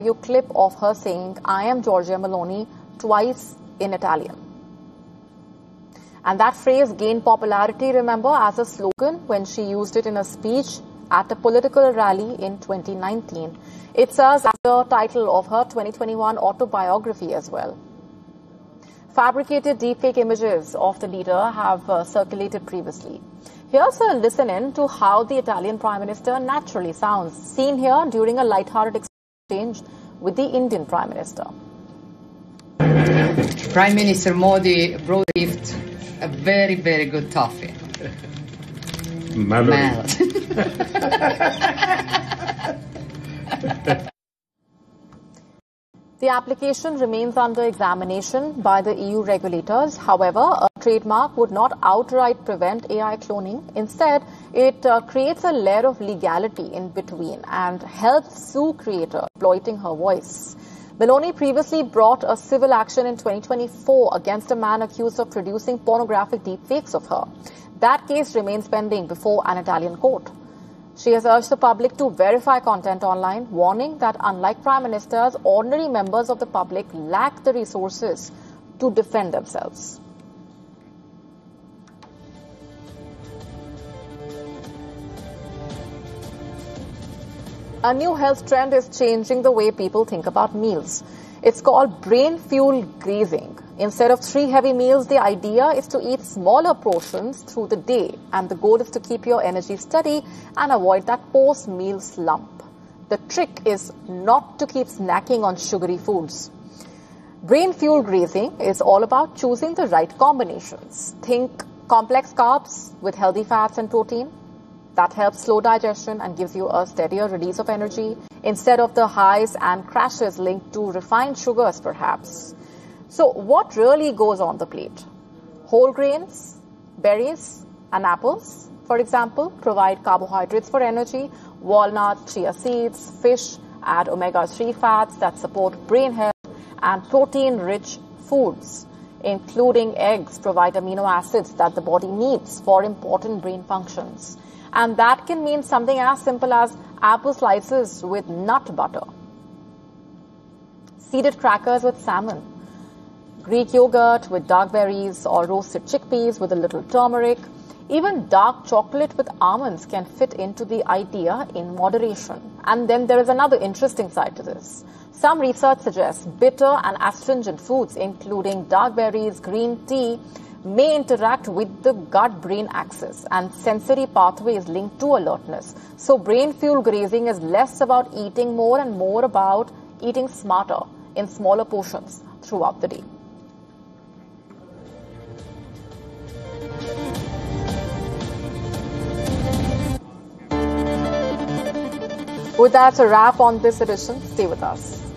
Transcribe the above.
You clip of her saying, "I am Giorgia Meloni," twice in Italian. And that phrase gained popularity, remember, as a slogan when she used it in a speech at a political rally in 2019. It serves as the title of her 2021 autobiography as well. Fabricated deepfake images of the leader have circulated previously. Here's a listen in to how the Italian Prime Minister naturally sounds, seen here during a light-hearted exchange with the Indian Prime Minister. Prime Minister Modi brought a gift, a very, very good toffee. Melody. The application remains under examination by the EU regulators. However, a trademark would not outright prevent AI cloning. Instead, it creates a layer of legality in between and helps sue creator exploiting her voice. Meloni previously brought a civil action in 2024 against a man accused of producing pornographic deepfakes of her. That case remains pending before an Italian court. She has urged the public to verify content online, warning that unlike prime ministers, ordinary members of the public lack the resources to defend themselves. A new health trend is changing the way people think about meals. It's called brain fuel grazing. Instead of 3 heavy meals, the idea is to eat smaller portions through the day, and the goal is to keep your energy steady and avoid that post-meal slump. The trick is not to keep snacking on sugary foods. Brain fuel grazing is all about choosing the right combinations. Think complex carbs with healthy fats and protein. That helps slow digestion and gives you a steadier release of energy instead of the highs and crashes linked to refined sugars, perhaps. So what really goes on the plate? Whole grains, berries, and apples, for example, provide carbohydrates for energy. Walnuts, chia seeds, fish add omega-3 fats that support brain health, and protein-rich foods, including eggs, provide amino acids that the body needs for important brain functions. And that can mean something as simple as apple slices with nut butter, seeded crackers with salmon, Greek yogurt with dark berries, or roasted chickpeas with a little turmeric. Even dark chocolate with almonds can fit into the idea in moderation. And then there is another interesting side to this. Some research suggests bitter and astringent foods, including dark berries, green tea, may interact with the gut-brain axis and sensory pathways linked to alertness. So brain fuel grazing is less about eating more and more about eating smarter in smaller portions throughout the day. With that, a wrap on this edition. Stay with us.